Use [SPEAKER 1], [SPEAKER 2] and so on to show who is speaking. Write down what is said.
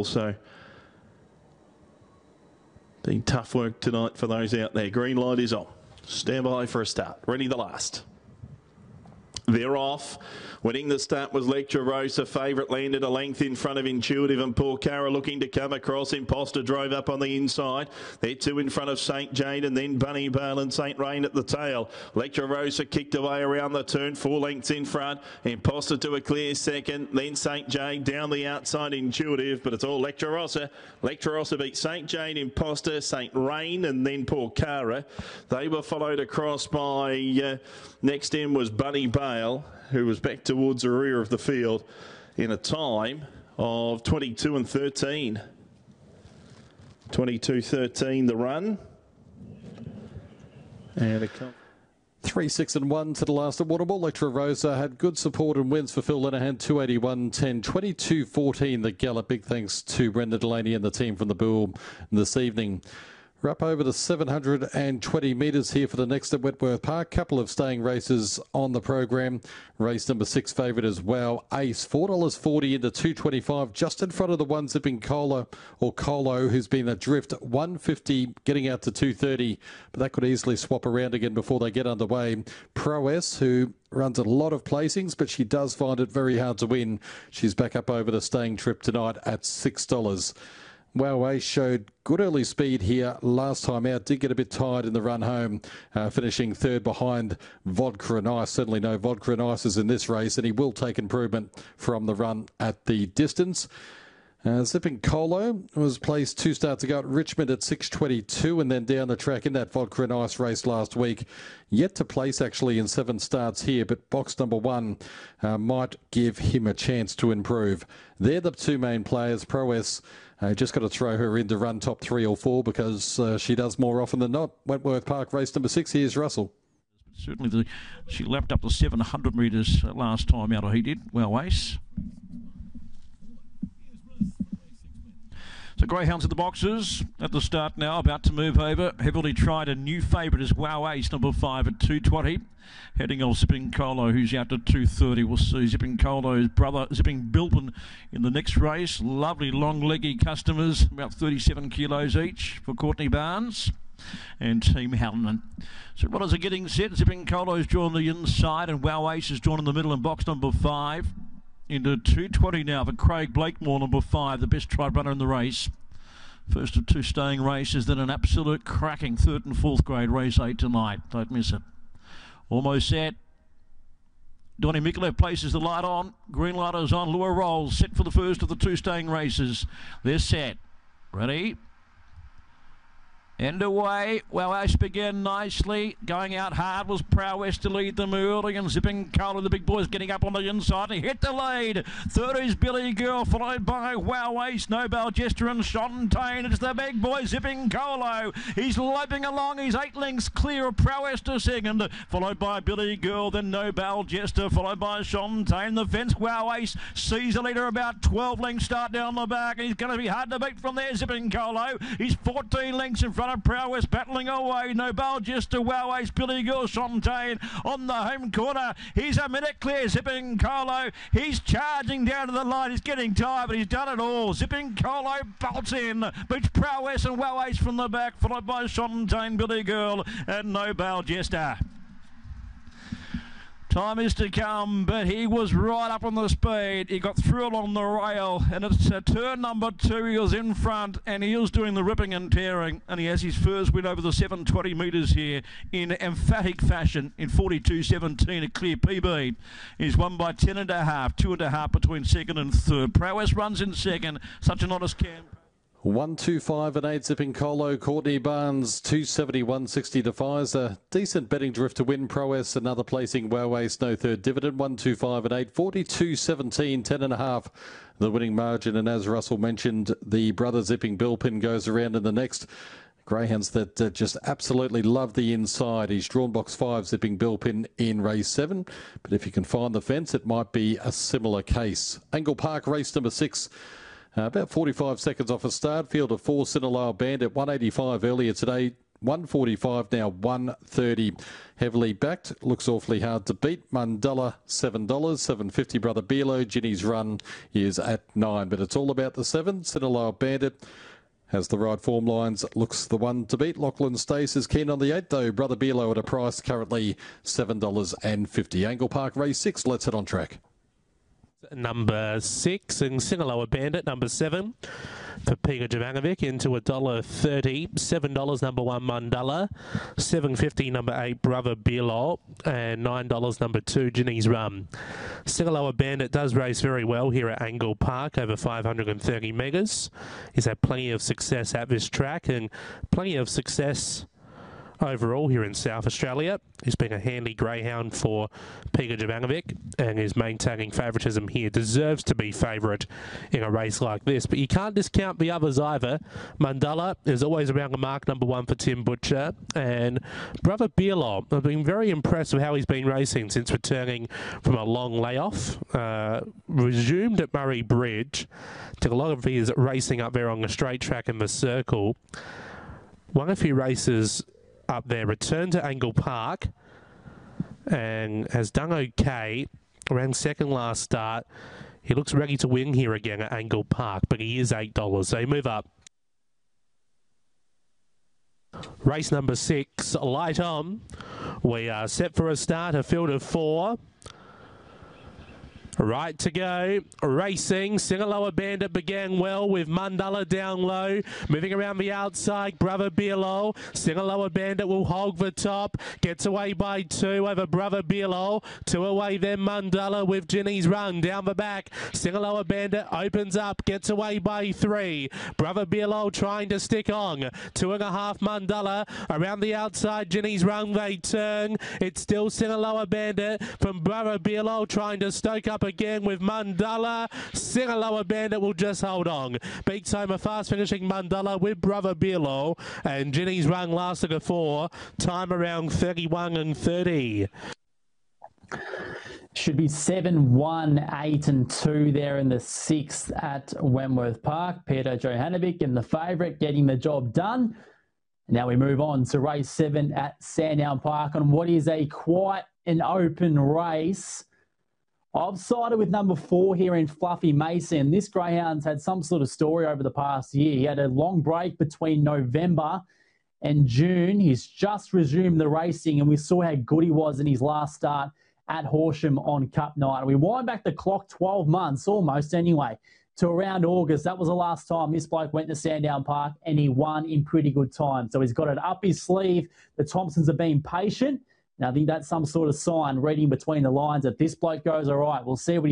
[SPEAKER 1] also been tough work tonight for those out there. Green light is on. Stand by for a start. Ready the last. They're off. Winning the start was Lecture Rosa. Favourite landed a length in front of Intuitive and Paul Cara looking to come across. Imposter drove up on the inside. They're two in front of St. Jane and then Bunny Bale and St. Rain at the tail. Lecture Rosa kicked away around the turn, 4 lengths in front. Imposter to a clear second. Then St. Jane down the outside, Intuitive, but it's all Lecture Rosa. Lecture Rosa beat St. Jane, Imposter, St. Rain and then Paul Cara. They were followed across by next in was Bunny Bale, who was back towards the rear of the field in a time of 22 and 13. 22-13 the run. And it comes
[SPEAKER 2] 3, 6 and 1 to the last at Waterball. Lecture Rosa had good support and wins for Phil Linehan, 281.10, 22-14 the gallop. Big thanks to Brenda Delaney and the team from the Bull this evening. We're up over the 720 metres here for the next at Wentworth Park. Couple of staying races on the program. Race number 6 favourite as well. Ace, $4.40 into $2.25, just in front of the one Zipping Colo, who's been adrift. $1.50 getting out to $2.30, but that could easily swap around again before they get underway. Prowess, who runs a lot of placings, but she does find it very hard to win. She's back up over the staying trip tonight at $6. Wow Ace showed good early speed here last time out. Did get a bit tired in the run home, finishing third behind Vodka and Ice. Certainly no Vodka and Ices in this race, and he will take improvement from the run at the distance. Zipping Colo was placed 2 starts ago at Richmond at 6.22 and then down the track in that Vodka and Ice race last week. Yet to place actually in 7 starts here, but box number 1 might give him a chance to improve. They're the 2 main players. Prowess, just got to throw her in to run top 3 or 4 because she does more often than not. Wentworth Park race number 6, here's Russell.
[SPEAKER 3] Certainly she lapped up the 700 metres last time out, or he did. Well, Ace. So Greyhounds in the boxes at the start now, about to move over. Heavily tried a new favourite as Wow Ace, number 5 at 2.20. Heading on Zipping Colo, who's out to 2.30. We'll see Zipping Colo's brother, Zipping Bilpin, in the next race. Lovely long-leggy customers, about 37 kilos each for Courtney Barnes and Team Howland. So runners are getting set. Zipping Colo's drawn the inside and Wow Ace is drawn in the middle in box number 5. Into 2.20 now for Craig Blakemore, number 5, the best tried runner in the race. First of 2 staying races, then an absolute cracking 3rd and 4th grade race 8 tonight. Don't miss it. Almost set. Donnie Mikulev places the light on. Green light is on. Lure rolls. Set for the first of the 2 staying races. They're set. Ready? And away. Well, Ace began nicely. Going out hard was Prowess to lead them early, and Zipping Colo, the big boys, getting up on the inside. He hit the lead. 3rd is Billy Girl, followed by Wow Ace, Nobel Jester and Shontaine. It's the big boy, Zipping Colo. He's loping along. He's 8 lengths clear of Prowess to second, followed by Billy Girl, then Nobel Jester, followed by Shontaine. The fence, Wow Ace sees the leader about 12 lengths start down the back. He's going to be hard to beat from there, Zipping Colo. He's 14 lengths in front of Prowess, battling away. Nobel Jester, Wow Ace, Billy Girl, Shontaine on the home corner. He's a minute clear, Zipping Colo. He's charging down to the line. He's getting tired, but he's done it all. Zipping Colo bolts in, beats Prowess and Wow Ace from the back, followed by Shontaine, Billy Girl, and Nobel Jester. Time is to come, but he was right up on the speed. He got through along the rail, and it's turn number 2. He was in front, and he is doing the ripping and tearing, and he has his first win over the 720 metres here in emphatic fashion in 42.17, a clear PB. He's won by 10.5, 2.5 between second and third. Prowess runs in second. Such an honest camp.
[SPEAKER 2] 125 and 8 Zipping Colo. Courtney Barnes 270 160 defies a decent betting drift to win. Prowess another placing. Wow Ace no third dividend. 125 and 8 42.17 10.5 the winning margin. And as Russell mentioned, the brother Zipping Bilpin goes around in the next. Greyhounds that just absolutely love the inside. He's drawn box 5, Zipping Bilpin in race 7. But if you can find the fence, it might be a similar case. Angle Park race number 6. About 45 seconds off a start. Field of 4, Sinaloa Bandit 185 earlier today. 145 now, 130. Heavily backed, looks awfully hard to beat. Mandela, $7, $7.50. Brother Bealo, Ginny's Run is at 9, but it's all about the 7. Sinaloa Bandit has the right form lines, looks the one to beat. Lachlan Stace is keen on the 8, though. Brother Bealo at a price currently $7.50. Angle Park Race 6, let's head on track.
[SPEAKER 4] Number 6 and Sinaloa Bandit, number 7 for Pega Jovanovic into $1.30. $7 number 1 Mandala, $7.50 number 8 Brother Bealo, and $9 number 2 Ginny's Rum. Sinaloa Bandit does race very well here at Angle Park, over 530 metres. He's had plenty of success at this track and plenty of success overall here in South Australia. He's been a handy greyhound for Pega Jovanovic and is maintaining favouritism here. Deserves to be favourite in a race like this, but you can't discount the others either. Mandala is always around the mark, number 1 for Tim Butcher, and Brother Bealo. I've been very impressed with how he's been racing since returning from a long layoff. Resumed at Murray Bridge, took a lot of his racing up there on the straight track in the circle. Won a few races up there, returned to Angle Park and has done okay. Around second last start. He looks ready to win here again at Angle Park, but he is $8. So move up. Race number 6, Light On. We are set for a start, a field of 4. Right to go, racing. Sinaloa Bandit began well with Mandala down low, moving around the outside. Brother Bealo. Sinaloa Bandit will hog the top, gets away by 2 over Brother Bealo. 2 away then Mandala with Ginny's Run down the back. Sinaloa Bandit opens up, gets away by 3. Brother Bealo trying to stick on. 2.5 Mandala around the outside. Ginny's Run, they turn. It's still Sinaloa Bandit from Brother Bealo trying to stoke up again with Mandala. Sinaloa Bandit will just hold on. Beats home a fast finishing Mandala with Brother Bealo, and Ginny's Run lasted a 4. Time around 31 and 30.
[SPEAKER 5] Should be 7, 1, 8 and 2 there in the 6th at Wentworth Park. Peter Jovanovic and the favourite getting the job done. Now we move on to race 7 at Sandown Park on what is a quite an open race. I've sided with number 4 here in Fluffy Mason. This greyhound's had some sort of story over the past year. He had a long break between November and June. He's just resumed the racing, and we saw how good he was in his last start at Horsham on Cup Night. We wind back the clock 12 months, almost anyway, to around August. That was the last time this bloke went to Sandown Park, and he won in pretty good time. So he's got it up his sleeve. The Thompsons have been patient. And I think that's some sort of sign, reading between the lines, that this bloke goes all right. We'll see what he